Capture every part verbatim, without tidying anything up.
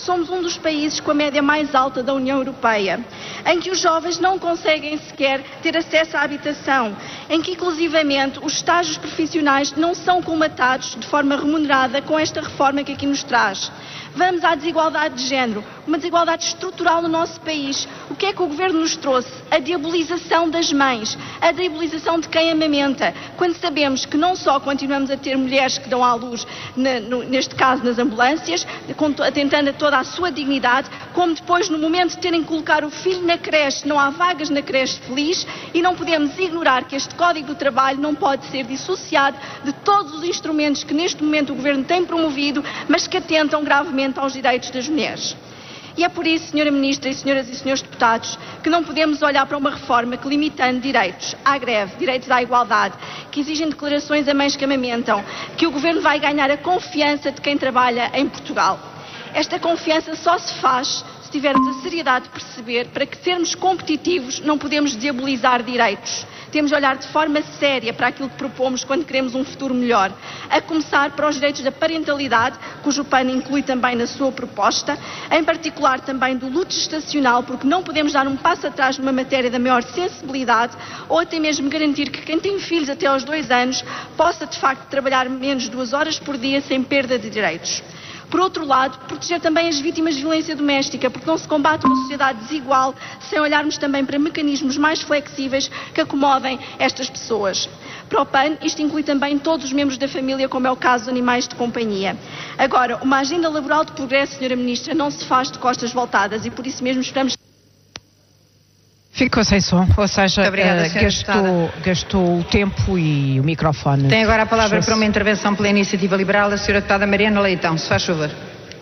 somos um dos países com a média mais alta da União Europeia, em que os jovens não conseguem sequer ter acesso à habitação, em que inclusivamente os estágios profissionais não são colmatados de forma remunerada com esta reforma que aqui nos traz. Vamos à desigualdade de género, uma desigualdade estrutural no nosso país. O que é que o Governo nos trouxe? A diabolização das mães, a diabolização de quem amamenta, quando sabemos que não só continuamos a ter mulheres que dão à luz, na, no, neste caso nas ambulâncias, atentando a toda a sua dignidade, como depois no momento de terem que colocar o filho na creche, não há vagas na creche feliz, e não podemos ignorar que este Código do Trabalho não pode ser dissociado de todos os instrumentos que neste momento o Governo tem promovido, mas que atentam gravemente aos direitos das mulheres. E é por isso, senhora Ministra e senhoras e senhores deputados, que não podemos olhar para uma reforma que, limitando direitos à greve, direitos à igualdade, que exigem declarações a mães que amamentam, que o Governo vai ganhar a confiança de quem trabalha em Portugal. Esta confiança só se faz se tivermos a seriedade de perceber para que sermos competitivos não podemos diabolizar direitos. Temos de olhar de forma séria para aquilo que propomos quando queremos um futuro melhor, a começar para os direitos da parentalidade, cujo P A N inclui também na sua proposta, em particular também do luto gestacional, porque não podemos dar um passo atrás numa matéria da maior sensibilidade, ou até mesmo garantir que quem tem filhos até aos dois anos possa de facto trabalhar menos de duas horas por dia sem perda de direitos. Por outro lado, proteger também as vítimas de violência doméstica, porque não se combate uma sociedade desigual sem olharmos também para mecanismos mais flexíveis que acomodem estas pessoas. Para o P A N, isto inclui também todos os membros da família, como é o caso dos animais de companhia. Agora, uma agenda laboral de progresso, senhora Ministra, não se faz de costas voltadas e por isso mesmo esperamos... Ficou sem som, ou seja, Obrigada, uh, gastou, gastou o tempo e o microfone. Tem agora a palavra para uma intervenção pela Iniciativa Liberal a senhora deputada Mariana Leitão, se faz favor.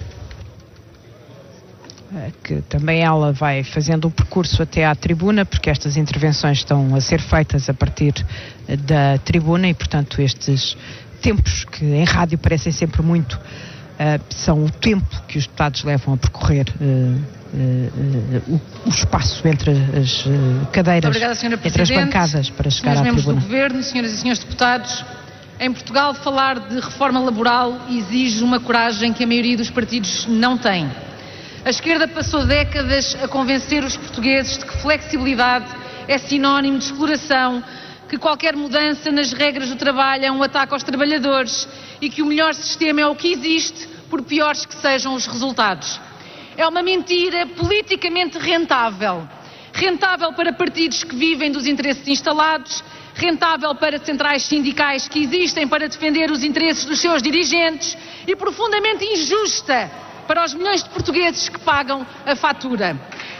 Uh, que também ela vai fazendo o percurso até à tribuna, porque estas intervenções estão a ser feitas a partir uh, da tribuna e, portanto, estes tempos que em rádio parecem sempre muito, uh, são o tempo que os deputados levam a percorrer uh, Uh, uh, o, o espaço entre as uh, cadeiras, obrigada, entre as bancadas para chegar à tribuna. Senhores membros do Governo, senhoras e senhores deputados, em Portugal falar de reforma laboral exige uma coragem que a maioria dos partidos não tem. A esquerda passou décadas a convencer os portugueses de que flexibilidade é sinónimo de exploração, que qualquer mudança nas regras do trabalho é um ataque aos trabalhadores e que o melhor sistema é o que existe, por piores que sejam os resultados. É uma mentira politicamente rentável. Rentável para partidos que vivem dos interesses instalados, rentável para centrais sindicais que existem para defender os interesses dos seus dirigentes e profundamente injusta para os milhões de portugueses que pagam a fatura.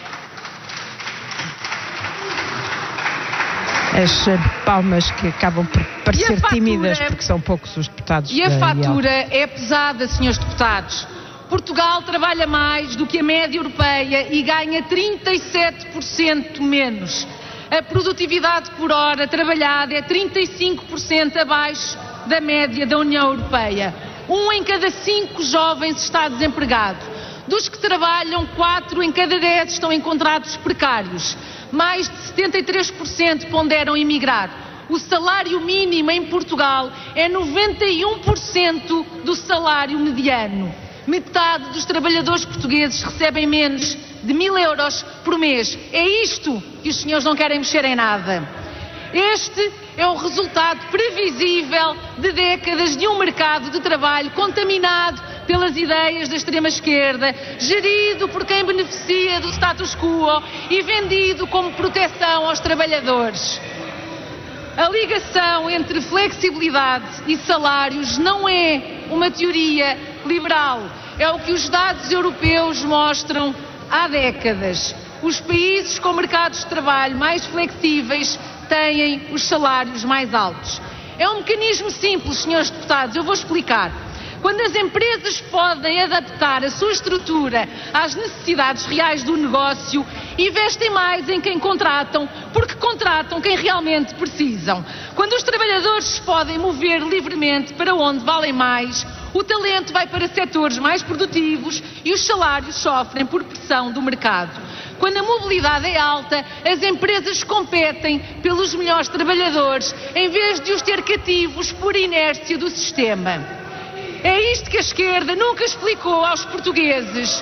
As palmas que acabam por parecer fatura, tímidas porque são poucos os deputados. E a fatura é pesada, senhores deputados. Portugal trabalha mais do que a média europeia e ganha trinta e sete por cento menos. A produtividade por hora trabalhada é trinta e cinco por cento abaixo da média da União Europeia. Um em cada cinco jovens está desempregado. Dos que trabalham, quatro em cada dez estão em contratos precários. Mais de setenta e três por cento ponderam emigrar. O salário mínimo em Portugal é noventa e um por cento do salário mediano. Metade dos trabalhadores portugueses recebem menos de mil euros por mês. É isto que os senhores não querem mexer em nada. Este é o resultado previsível de décadas de um mercado de trabalho contaminado pelas ideias da extrema-esquerda, gerido por quem beneficia do status quo e vendido como proteção aos trabalhadores. A ligação entre flexibilidade e salários não é uma teoria liberal. É o que os dados europeus mostram há décadas. Os países com mercados de trabalho mais flexíveis têm os salários mais altos. É um mecanismo simples, senhores deputados, eu vou explicar. Quando as empresas podem adaptar a sua estrutura às necessidades reais do negócio, investem mais em quem contratam, porque contratam quem realmente precisam. Quando os trabalhadores se podem mover livremente para onde valem mais, o talento vai para setores mais produtivos e os salários sofrem por pressão do mercado. Quando a mobilidade é alta, as empresas competem pelos melhores trabalhadores, em vez de os ter cativos por inércia do sistema. É isto que a esquerda nunca explicou aos portugueses.